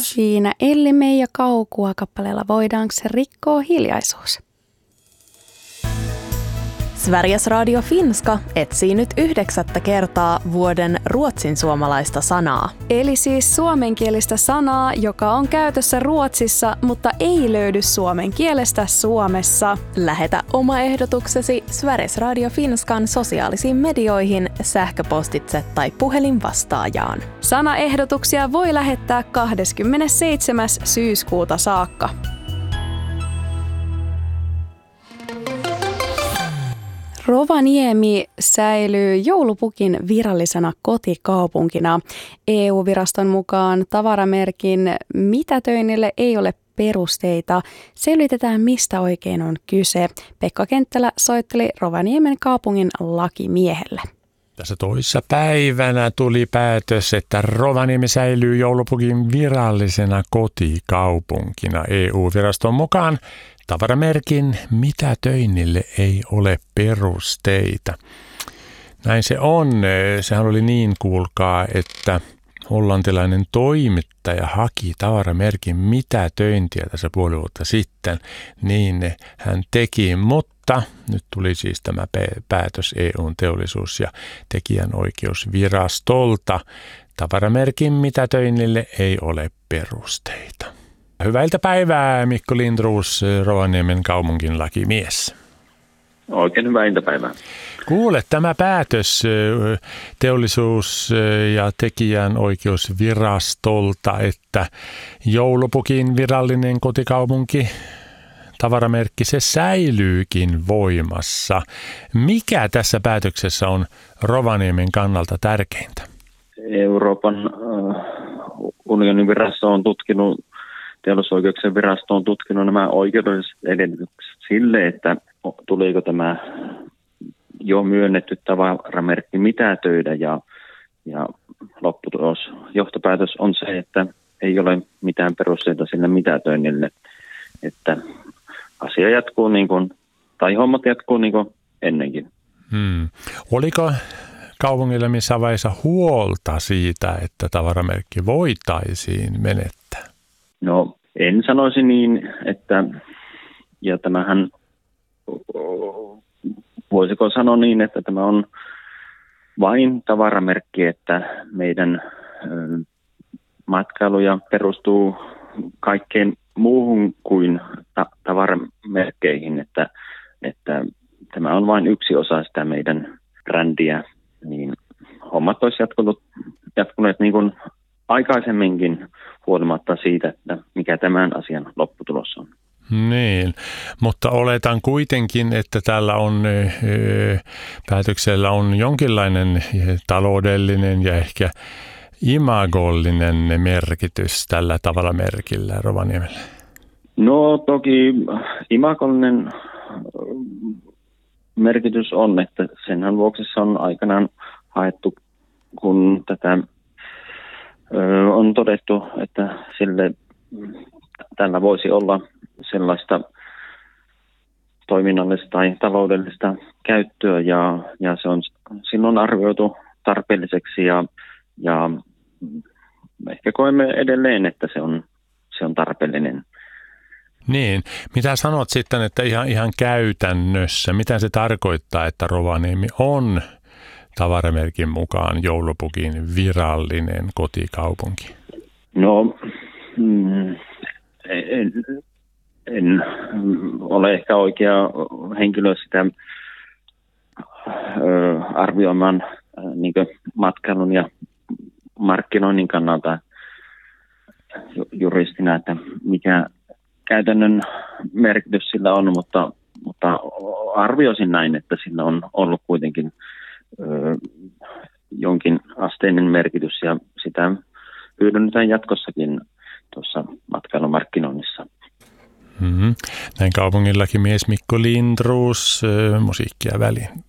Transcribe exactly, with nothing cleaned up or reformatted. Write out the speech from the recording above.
Siinä Elli Meija Kaukua kappaleella Voidaanko se rikkoa hiljaisuus. Sveriges Radio Finska etsii nyt yhdeksättä kertaa vuoden ruotsin suomalaista sanaa. Eli siis suomenkielistä sanaa, joka on käytössä Ruotsissa, mutta ei löydy suomen kielestä Suomessa. Lähetä oma ehdotuksesi Sveriges Radio Finskan sosiaalisiin medioihin, sähköpostitse tai puhelinvastaajaan. Sanaehdotuksia voi lähettää kahdeskymmenesseitsemäs syyskuuta saakka. Rovaniemi säilyy joulupukin virallisena kotikaupunkina. E U-viraston mukaan tavaramerkin mitätöinnille ei ole perusteita. Selvitetään, mistä oikein on kyse. Pekka Kenttälä soitteli Rovaniemen kaupungin lakimiehelle. Tässä toissa päivänä tuli päätös, että Rovaniemi säilyy joulupukin virallisena kotikaupunkina. E U-viraston mukaan tavaramerkin mitätöinnille ei ole perusteita. Näin se on. Sehän oli niin, kuulkaa, että hollantilainen toimittaja haki tavaramerkin mitätöintiä tässä puoli vuotta sitten. Niin hän teki, mutta nyt tuli siis tämä päätös E U:n teollisuus- ja tekijänoikeusvirastolta. Tavaramerkin mitätöinnille ei ole perusteita. Hyvää iltapäivää, Mikko Lindroos, Rovaniemen kaupungin lakimies. Oikein hyvää iltapäivää. Kuule, tämä päätös teollisuus- ja tekijänoikeusvirastolta, että joulupukin virallinen kotikaupunki tavaramerkki, se säilyykin voimassa. Mikä tässä päätöksessä on Rovaniemen kannalta tärkeintä? Euroopan unionin virasto on tutkinut Teollisuusoikeuksien virasto on tutkinut nämä oikeudelliset edellytykset sille, että tuliko tämä jo myönnetty tavaramerkki mitätöidä, ja, ja lopputulos, johtopäätös on se, että ei ole mitään perusteita sille mitätöinnille, että asia jatkuu niin kuin, tai hommat jatkuu niin kuin ennenkin. Hmm. Oliko kaupungilla missä vaiheessa huolta siitä, että tavaramerkki voitaisiin menettää? No, en sanoisi niin, että, ja tämähän, voisiko sanoa niin, että tämä on vain tavaramerkki, että meidän matkailuja perustuu kaikkeen muuhun kuin ta- tavaramerkkeihin, että, että tämä on vain yksi osa sitä meidän brändiä, niin hommat olisi jatkunut, jatkuneet niin kuin aikaisemminkin huolimatta siitä, että mikä tämän asian lopputulos on. Niin, mutta oletan kuitenkin, että tällä on, päätöksellä on jonkinlainen taloudellinen ja ehkä imagollinen merkitys tällä tavalla merkillä Rovaniemellä. No toki imagollinen merkitys on, että senhän vuoksi se on aikanaan haettu, kun tätä on todettu, että sille, tällä voisi olla sellaista toiminnallista tai taloudellista käyttöä, ja, ja se on silloin arvioitu tarpeelliseksi, ja, ja ehkä koemme edelleen, että se on, se on tarpeellinen. Niin, mitä sanot sitten, että ihan, ihan käytännössä, mitä se tarkoittaa, että Rovaniemi on tavaramerkin mukaan joulupukin virallinen kotikaupunki? No, en, en ole ehkä oikea henkilö sitä arvioimaan niin kuin matkailun ja markkinoinnin kannalta juristina, että mikä käytännön merkitys sillä on, mutta, mutta arvioisin näin, että sillä on ollut kuitenkin ö, jonkin asteinen merkitys, ja sitä hyödynnetään jatkossakin tuossa matkailumarkkinoinnissa. Mm-hmm. Näin kaupungillakin mies Mikko Lindroos, musiikkia väliin.